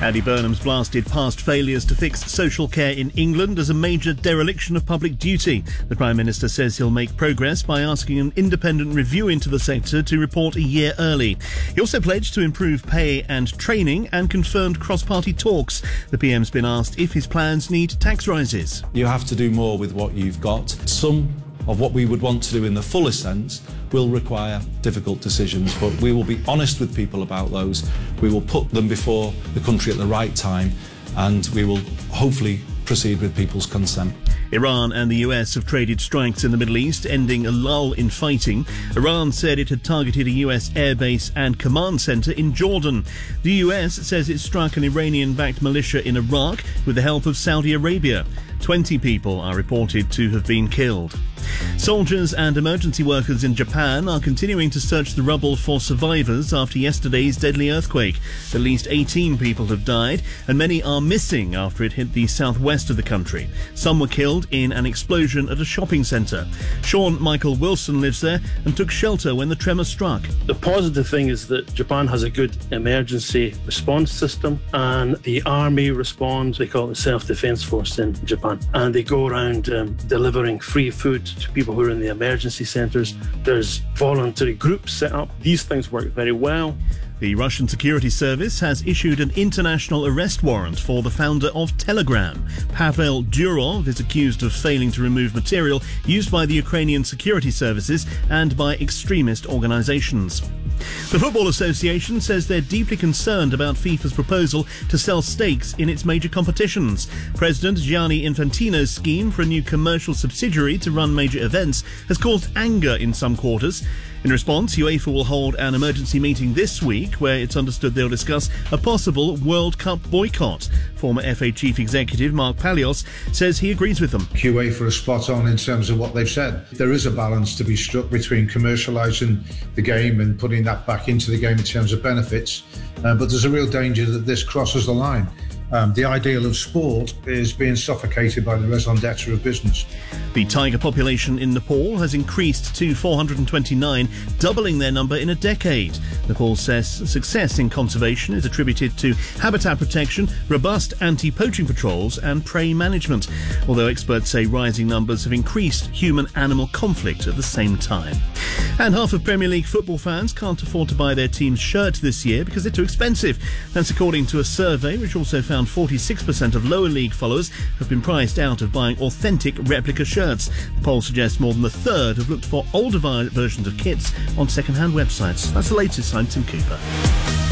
Andy Burnham's blasted past failures to fix social care in England as a major dereliction of public duty. The Prime Minister says he'll make progress by asking an independent review into the sector to report a year early. He also pledged to improve pay and training and confirmed cross-party talks. The PM's been asked if his plans need tax rises. You have to do more with what you've got. Some of what we would want to do in the fullest sense will require difficult decisions, but we will be honest with people about those. We will put them before the country at the right time, and we will hopefully proceed with people's consent. Iran and the US have traded strikes in the Middle East, ending a lull in fighting. Iran said it had targeted a US airbase and command centre in Jordan. The US says it struck an Iranian-backed militia in Iraq with the help of Saudi Arabia. 20 people are reported to have been killed. Soldiers and emergency workers in Japan are continuing to search the rubble for survivors after yesterday's deadly earthquake. At least 18 people have died, and many are missing after it hit the southwest of the country. Some were killed in an explosion at a shopping centre. Sean Michael Wilson lives there and took shelter when the tremor struck. The positive thing is that Japan has a good emergency response system, and the army responds. They call it the Self-Defense Force in Japan, and they go around delivering free food to people who are in the emergency centres. There's voluntary groups set up. These things work very well. The Russian security service has issued an international arrest warrant for the founder of Telegram. Pavel Durov is accused of failing to remove material used by the Ukrainian security services and by extremist organisations. The Football Association says they're deeply concerned about FIFA's proposal to sell stakes in its major competitions. President Gianni Infantino's scheme for a new commercial subsidiary to run major events has caused anger in some quarters. In response, UEFA will hold an emergency meeting this week where it's understood they'll discuss a possible World Cup boycott. Former FA Chief Executive Mark Palios says he agrees with them. UEFA are spot on in terms of what they've said. There is a balance to be struck between commercialising the game and putting that back into the game in terms of benefits, but there's a real danger that this crosses the line. The ideal of sport is being suffocated by the raison d'etre of business. The tiger population in Nepal has increased to 429, doubling their number in a decade. Nepal says success in conservation is attributed to habitat protection, robust anti-poaching patrols and prey management, although experts say rising numbers have increased human-animal conflict at the same time. And half of Premier League football fans can't afford to buy their team's shirt this year because they're too expensive. That's according to a survey which also found 46% of lower league followers have been priced out of buying authentic replica shirts. The poll suggests more than a third have looked for older versions of kits on second-hand websites. That's the latest. I'm Tim Cooper.